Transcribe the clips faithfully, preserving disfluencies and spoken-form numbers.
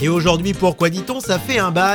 Et aujourd'hui, pourquoi dit-on ça fait un bail ?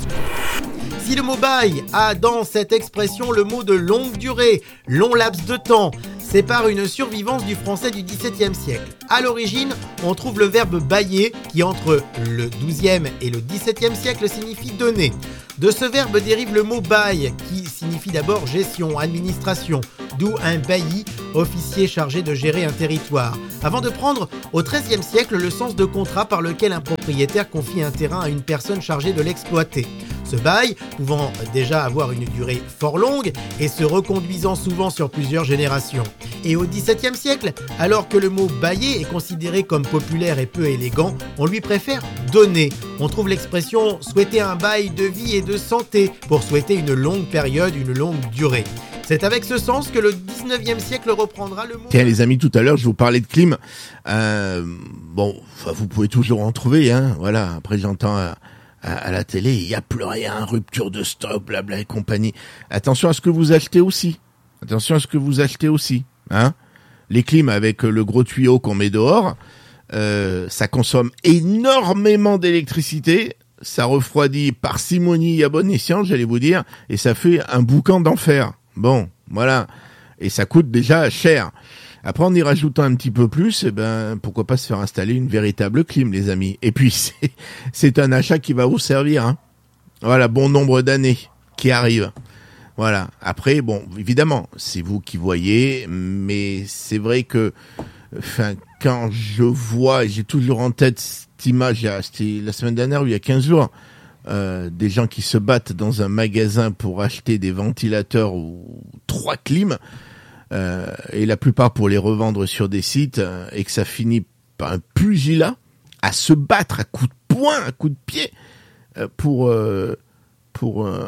Si le mot bail a dans cette expression le mot de longue durée, long laps de temps, c'est par une survivance du français du dix-septième siècle. À l'origine, on trouve le verbe bailler qui entre le douzième et le dix-septième siècle signifie donner. De ce verbe dérive le mot bail qui signifie d'abord gestion, administration, d'où un bailli, officier chargé de gérer un territoire. Avant de prendre au treizième siècle le sens de contrat par lequel un propriétaire confie un terrain à une personne chargée de l'exploiter. Ce bail pouvant déjà avoir une durée fort longue et se reconduisant souvent sur plusieurs générations. Et au dix-septième siècle, alors que le mot bailler est considéré comme populaire et peu élégant, on lui préfère donner. On trouve l'expression souhaiter un bail de vie et de santé pour souhaiter une longue période, une longue durée. C'est avec ce sens que le dix-neuvième siècle reprendra le mot... Tiens les amis, tout à l'heure je vous parlais de clim. Euh, bon, vous pouvez toujours en trouver, hein. Voilà, après j'entends... Euh... à la télé, il n'y a plus rien, rupture de stock, blabla et compagnie. Attention à ce que vous achetez aussi. Attention à ce que vous achetez aussi. Hein, les clims avec le gros tuyau qu'on met dehors, euh, ça consomme énormément d'électricité, ça refroidit parcimonie à bon escient, j'allais vous dire, et ça fait un boucan d'enfer. Bon, voilà. Et ça coûte déjà cher. Après, en y rajoutant un petit peu plus, eh ben, pourquoi pas se faire installer une véritable clim, les amis. Et puis, c'est, c'est un achat qui va vous servir, hein. Voilà, bon nombre d'années qui arrivent. Voilà. Après, bon, évidemment, c'est vous qui voyez, mais c'est vrai que, enfin, quand je vois, j'ai toujours en tête cette image, c'était la semaine dernière ou il y a quinze jours, euh, des gens qui se battent dans un magasin pour acheter des ventilateurs ou trois clims. Euh, et la plupart pour les revendre sur des sites, euh, et que ça finit par un pugilat à se battre à coups de poing, à coups de pied euh, pour euh, pour euh,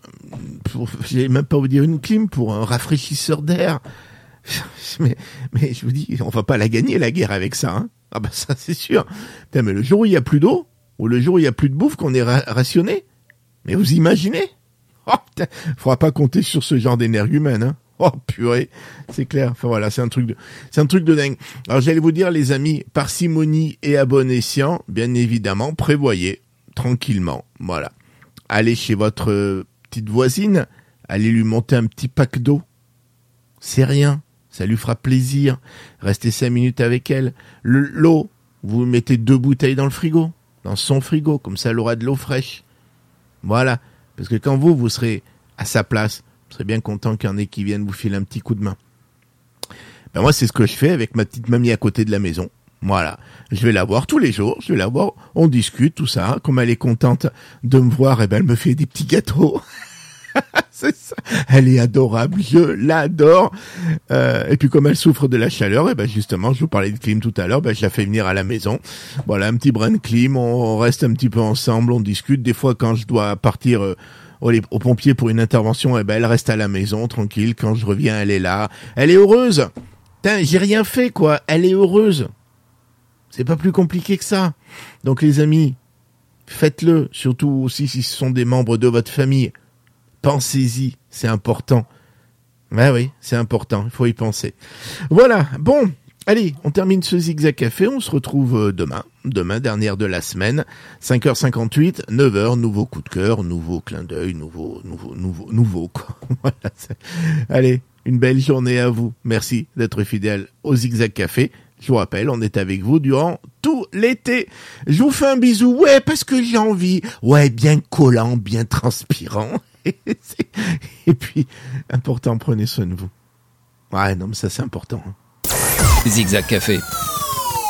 pour j'ai même pas vous dire une clim, pour un rafraîchisseur d'air. mais mais je vous dis, on va pas la gagner la guerre avec ça, hein. Ah bah ça c'est sûr. Putain, mais le jour où il y a plus d'eau ou le jour où il y a plus de bouffe, qu'on est ra- rationné, mais vous imaginez? Oh putain, faudra pas compter sur ce genre d'énergumène, hein. Oh purée, c'est clair. Enfin voilà, c'est un truc de, c'est un truc de dingue. Alors j'allais vous dire, les amis, parcimonie et à bon escient, bien évidemment, prévoyez tranquillement. Voilà, allez chez votre euh, petite voisine, allez lui monter un petit pack d'eau. C'est rien, ça lui fera plaisir. Restez cinq minutes avec elle. Le, l'eau, vous mettez deux bouteilles dans le frigo, dans son frigo, comme ça elle aura de l'eau fraîche. Voilà, parce que quand vous, vous serez à sa place, je serais bien content qu'il y en ait qui viennent vous filer un petit coup de main. Ben moi, c'est ce que je fais avec ma petite mamie à côté de la maison. Voilà. Je vais la voir tous les jours. Je vais la voir. On discute, tout ça. Comme elle est contente de me voir, eh ben, elle me fait des petits gâteaux. C'est ça. Elle est adorable. Je l'adore. Euh, et puis, comme elle souffre de la chaleur, eh ben, justement, je vous parlais de clim tout à l'heure, ben, je la fais venir à la maison. Voilà, un petit brin de clim. On reste un petit peu ensemble. On discute. Des fois, quand je dois partir, euh, aux pompiers pour une intervention, eh ben elle reste à la maison tranquille. Quand je reviens, elle est là, elle est heureuse. Putain, j'ai rien fait quoi. Elle est heureuse. C'est pas plus compliqué que ça. Donc les amis, faites-le. Surtout aussi si ce sont des membres de votre famille. Pensez-y, c'est important. Ben oui, c'est important. Il faut y penser. Voilà. Bon. Allez, on termine ce Zigzag Café, on se retrouve demain, demain dernière de la semaine, cinq heures cinquante-huit, neuf heures, nouveau coup de cœur, nouveau clin d'œil, nouveau, nouveau, nouveau, nouveau, quoi. Voilà. Allez, une belle journée à vous. Merci d'être fidèle au Zigzag Café. Je vous rappelle, on est avec vous durant tout l'été. Je vous fais un bisou, ouais, parce que j'ai envie. Ouais, bien collant, bien transpirant. Et puis, important, prenez soin de vous. Ouais, non, mais ça c'est important, hein. Zigzag Café.